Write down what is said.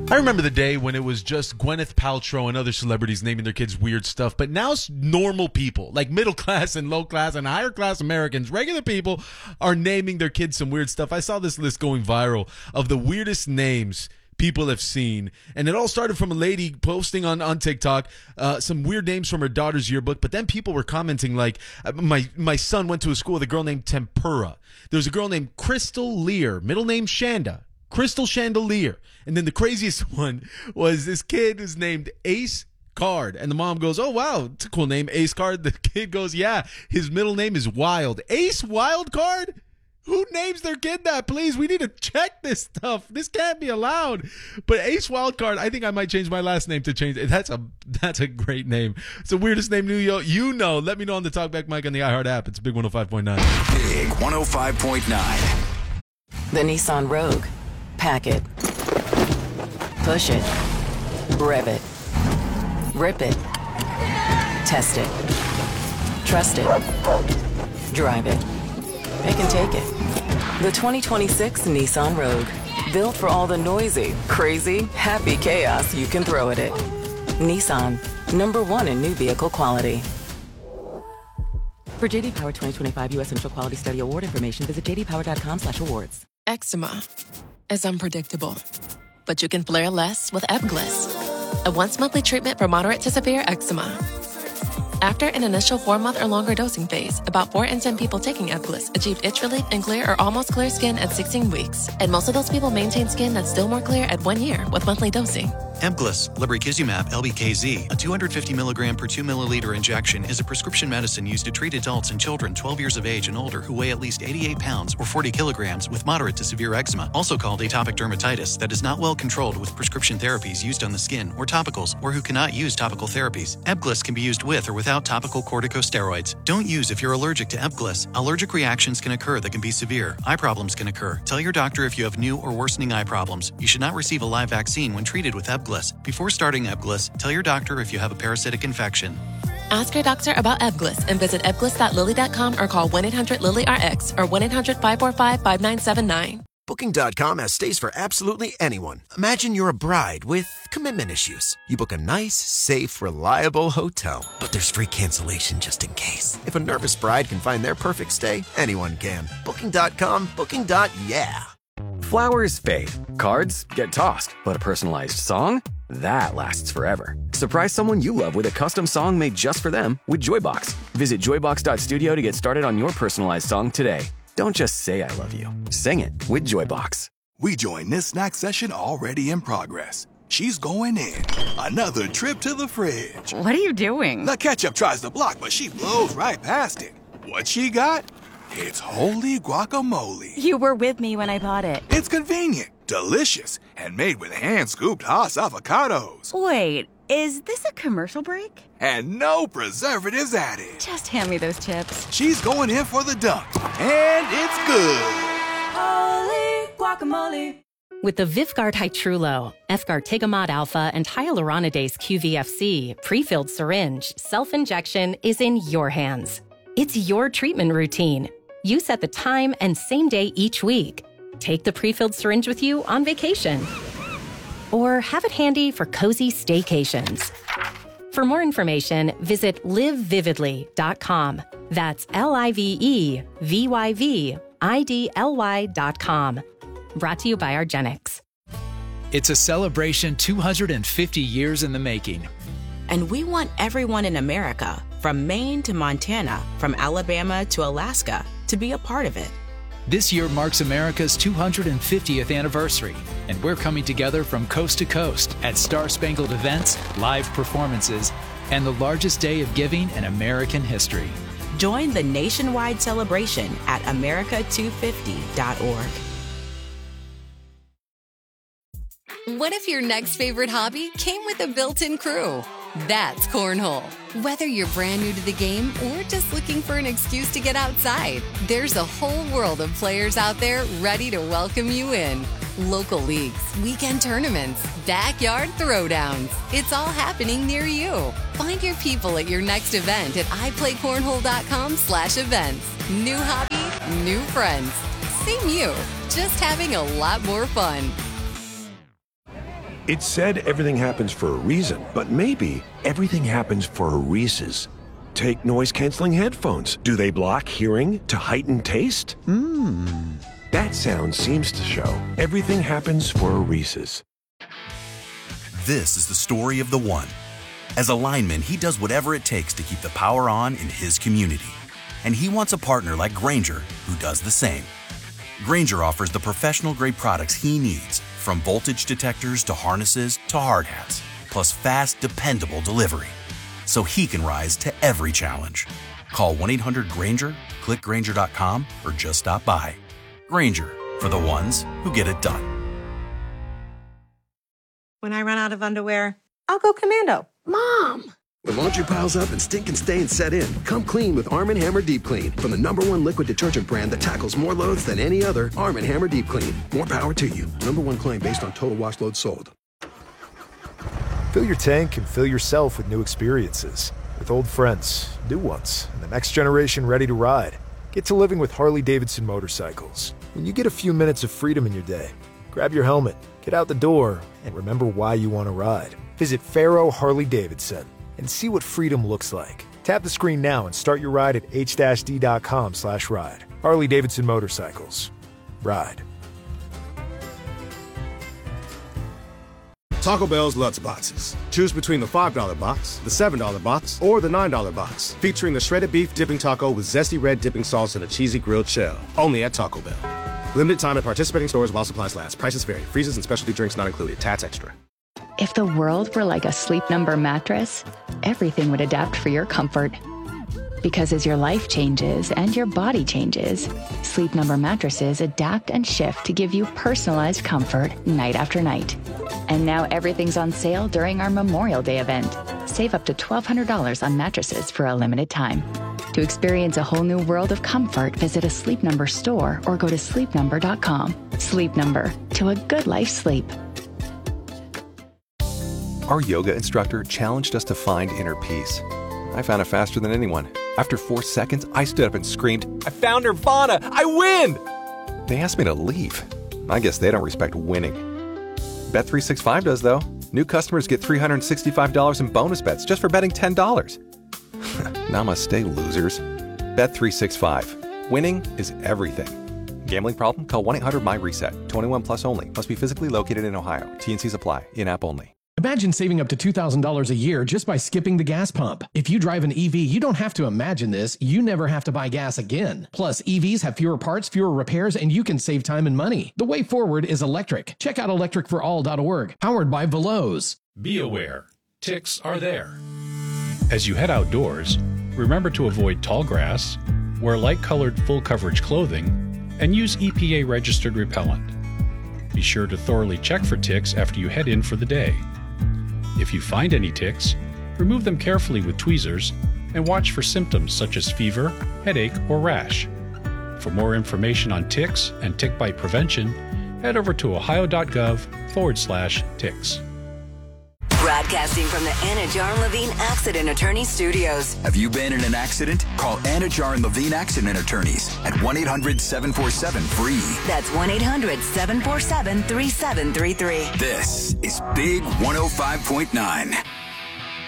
I remember the day when it was just Gwyneth Paltrow and other celebrities naming their kids weird stuff, but now normal people, like middle class and low class and higher class Americans, regular people, are naming their kids some weird stuff. I saw this list going viral of the weirdest names people have seen, and it all started from a lady posting on TikTok some weird names from her daughter's yearbook, but then people were commenting like, my son went to a school with a girl named Tempura. There was a girl named Crystal Lear, middle name Shanda. Crystal Chandelier. And then the craziest one was this kid who's named Ace Card. And the mom goes, oh, wow, it's a cool name, Ace Card. The kid goes, yeah, his middle name is Wild. Ace Wild Card? Who names their kid that? Please, we need to check this stuff. This can't be allowed. But Ace Wildcard, I think I might change my last name to change it. That's a great name. It's the weirdest name you know. Let me know on the Talkback mic on the iHeart app. It's Big 105.9. Big 105.9. The Nissan Rogue. Pack it. Push it. Rev it. Rip it. Test it. Trust it. Drive it. It can take it. The 2026 Nissan Rogue. Built for all the noisy, crazy, happy chaos you can throw at it. Nissan. #1 in new vehicle quality. For JD Power 2025 U.S. Central Quality Study Award information, visit jdpower.com/awards. Eczema is unpredictable, but you can flare less with Ebglyss, a once-monthly treatment for moderate to severe eczema. After an initial 4-month or longer dosing phase, about 4 in 10 people taking Ebglyss achieved itch relief and clear or almost clear skin at 16 weeks. And most of those people maintain skin that's still more clear at 1 year with monthly dosing. Ebglyss, lebrikizumab LBKZ, a 250 milligram per 2 milliliter injection, is a prescription medicine used to treat adults and children 12 years of age and older who weigh at least 88 pounds or 40 kilograms with moderate to severe eczema, also called atopic dermatitis, that is not well controlled with prescription therapies used on the skin or topicals, or who cannot use topical therapies. Ebglyss can be used with or without topical corticosteroids. Don't use if you're allergic to Ebglyss. Allergic reactions can occur that can be severe. Eye problems can occur. Tell your doctor if you have new or worsening eye problems. You should not receive a live vaccine when treated with Ebglyss. Before starting Ebglyss, tell your doctor if you have a parasitic infection. Ask your doctor about Ebglyss and visit ebglyss.lily.com or call 1-800-LILY-RX or 1-800-545-5979. Booking.com has stays for absolutely anyone. Imagine you're a bride with commitment issues. You book a nice, safe, reliable hotel. But there's free cancellation just in case. If a nervous bride can find their perfect stay, anyone can. Booking.com, booking.yeah. Flowers fade, cards get tossed, but a personalized song? That lasts forever. Surprise someone you love with a custom song made just for them with Joybox. Visit joybox.studio to get started on your personalized song today. Don't just say I love you. Sing it with Joybox. We join this snack session already in progress. She's going in. Another trip to the fridge. What are you doing? The ketchup tries to block, but she blows right past it. What she got? It's holy guacamole. You were with me when I bought it. It's convenient, delicious, and made with hand-scooped Hass avocados. Wait, is this a commercial break? And no preservatives added. Just hand me those chips. She's going in for the dunk, and it's good. Holy guacamole. With the Vyvgart Hytrulo, Efgar Tigamod Alpha, and Hyaluronidase QVFC pre-filled syringe, self-injection is in your hands. It's your treatment routine. You set the time and same day each week. Take the pre-filled syringe with you on vacation. Or have it handy for cozy staycations. For more information, visit livevividly.com. That's LIVEVYVIDLY.com. Brought to you by argenx. It's a celebration 250 years in the making. And we want everyone in America, from Maine to Montana, from Alabama to Alaska, to be a part of it. This year marks America's 250th anniversary, and we're coming together from coast to coast at Star-Spangled events, live performances, and the largest day of giving in American history. Join the nationwide celebration at america250.org. What if your next favorite hobby came with a built-in crew? That's Cornhole. Whether you're brand new to the game or just looking for an excuse to get outside, there's a whole world of players out there ready to welcome you in. Local leagues, weekend tournaments, backyard throwdowns. It's all happening near you. Find your people at your next event at iPlayCornhole.com/events. New hobby, new friends. Same you, just having a lot more fun. It said everything happens for a reason, but maybe everything happens for a Reese's. Take noise-canceling headphones. Do they block hearing to heighten taste? That sound seems to show everything happens for a Reese's. This is the story of the one. As a lineman, he does whatever it takes to keep the power on in his community. And he wants a partner like Grainger who does the same. Grainger offers the professional-grade products he needs, from voltage detectors to harnesses to hard hats, plus fast, dependable delivery, so he can rise to every challenge. Call 1-800-GRAINGER, click Grainger.com, or just stop by. Grainger, for the ones who get it done. When I run out of underwear, I'll go commando. Mom! When laundry piles up and stink and stains set in, come clean with Arm & Hammer Deep Clean. From the #1 liquid detergent brand that tackles more loads than any other, Arm & Hammer Deep Clean. More power to you. #1 claim based on total wash load sold. Fill your tank and fill yourself with new experiences. With old friends, new ones, and the next generation ready to ride. Get to living with Harley-Davidson motorcycles. When you get a few minutes of freedom in your day, grab your helmet, get out the door, and remember why you want to ride. Visit Faro Harley-Davidson and see what freedom looks like. Tap the screen now and start your ride at h-d.com/ride. Harley-Davidson Motorcycles. Ride. Taco Bell's Lutz Boxes. Choose between the $5 box, the $7 box, or the $9 box. Featuring the shredded beef dipping taco with zesty red dipping sauce and a cheesy grilled shell. Only at Taco Bell. Limited time at participating stores while supplies last. Prices vary. Freezes and specialty drinks not included. Tats extra. If the world were like a Sleep Number mattress, everything would adapt for your comfort. Because as your life changes and your body changes, Sleep Number mattresses adapt and shift to give you personalized comfort night after night. And now everything's on sale during our Memorial Day event. Save up to $1,200 on mattresses for a limited time. To experience a whole new world of comfort, visit a Sleep Number store or go to sleepnumber.com. Sleep Number, to a good life sleep. Our yoga instructor challenged us to find inner peace. I found it faster than anyone. After 4 seconds, I stood up and screamed, "I found Nirvana! I win!" They asked me to leave. I guess they don't respect winning. Bet365 does, though. New customers get $365 in bonus bets just for betting $10. Namaste, losers. Bet365. Winning is everything. Gambling problem? Call 1-800-MY-RESET. 21 plus only. Must be physically located in Ohio. T&Cs apply. In-app only. Imagine saving up to $2,000 a year just by skipping the gas pump. If you drive an EV, you don't have to imagine this. You never have to buy gas again. Plus, EVs have fewer parts, fewer repairs, and you can save time and money. The way forward is electric. Check out electricforall.org, powered by Veloz. Be aware, ticks are there. As you head outdoors, remember to avoid tall grass, wear light-colored full-coverage clothing, and use EPA-registered repellent. Be sure to thoroughly check for ticks after you head in for the day. If you find any ticks, remove them carefully with tweezers and watch for symptoms such as fever, headache, or rash. For more information on ticks and tick bite prevention, head over to ohio.gov/ticks. Broadcasting from the Anna Jar and Levine Accident Attorney Studios. Have you been in an accident? Call Anna Jar and Levine Accident Attorneys at 1-800-747-FREE. That's 1-800-747-3733. This is Big 105.9.